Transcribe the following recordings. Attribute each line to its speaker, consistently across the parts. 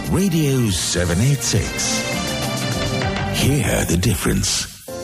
Speaker 1: Radio 786. Hear the difference.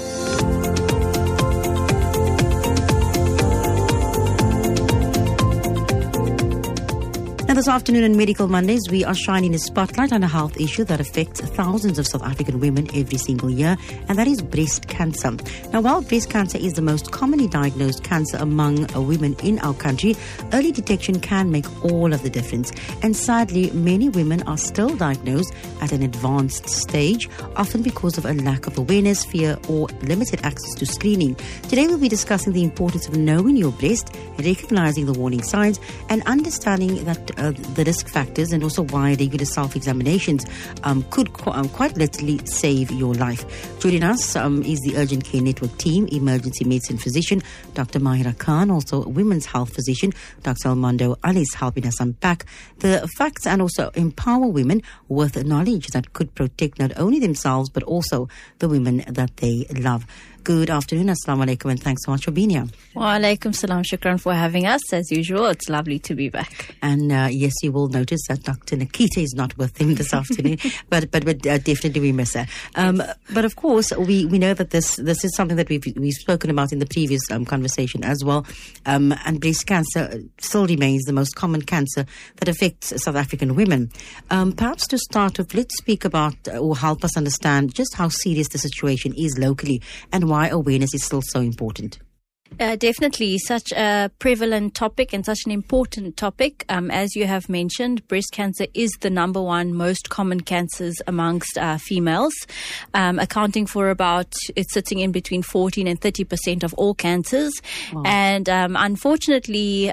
Speaker 2: This afternoon on Medical Mondays, we are shining a spotlight on a health issue that affects thousands of South African women every single year, and that is breast cancer. Now, while breast cancer is the most commonly diagnosed cancer among women in our country, early detection can make all of the difference. And sadly, many women are still diagnosed at an advanced stage, often because of a lack of awareness, fear, or limited access to screening. Today, we'll be discussing the importance of knowing your breast, recognizing the warning signs, and understanding that the risk factors, and also why regular self-examinations could quite literally save your life. Joining us is the Urgent Care Network team, emergency medicine physician, Dr. Mahira Khan, also a women's health physician, Dr. Armando Alice, helping us unpack the facts and also empower women with knowledge that could protect not only themselves, but also the women that they love. Good afternoon, assalamu alaikum, and thanks so much for being here.
Speaker 3: Wa alaikum salam, shukran for having us. As usual, it's lovely to be back.
Speaker 2: And yes, you will notice that Dr. Nikita is not with him this afternoon, but definitely we miss her. But of course, we know that this is something that we've spoken about in the previous conversation as well. And breast cancer still remains the most common cancer that affects South African women. Perhaps to start with, let's speak about or help us understand just how serious the situation is locally and why awareness is still so important.
Speaker 3: Definitely such a prevalent topic and such an important topic. As you have mentioned, breast cancer is the number one most common cancers amongst females, accounting for it's sitting in between 14 and 30% of all cancers. Wow. And unfortunately,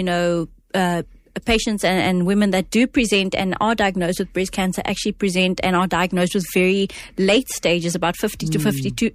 Speaker 3: patients and women that do present and are diagnosed with breast cancer actually present and are diagnosed with very late stages. About 50 to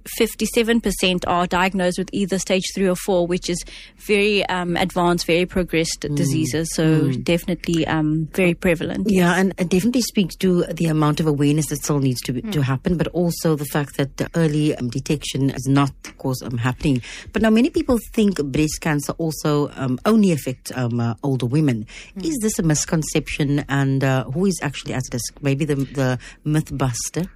Speaker 3: 57% are diagnosed with either stage 3 or 4, which is very advanced, very progressed diseases. So definitely very prevalent.
Speaker 2: Yeah, and it definitely speaks to the amount of awareness that still needs to happen, but also the fact that the early detection is not, of course, happening. But now many people think breast cancer also only affects older women. Is this a misconception, and who is actually at risk? Maybe the myth buster.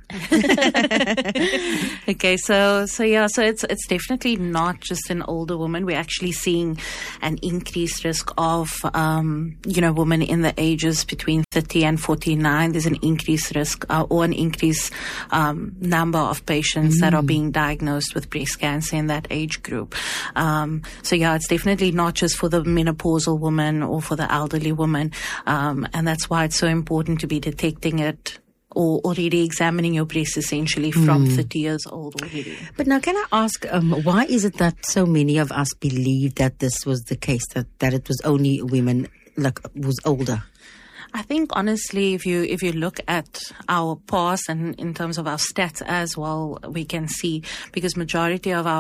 Speaker 4: Okay, so it's definitely not just in older women. We're actually seeing an increased risk of women in the ages between 30 and 49. There's an increased risk or an increased number of patients that are being diagnosed with breast cancer in that age group. It's definitely not just for the menopausal woman or for the elderly woman, and that's why it's so important to be detecting it or already examining your breast essentially from 30 years old already.
Speaker 2: But now can I ask, why is it that so many of us believe that this was the case, that it was only women was older?
Speaker 4: I think honestly, if you look at our past and in terms of our stats as well, we can see, because majority of our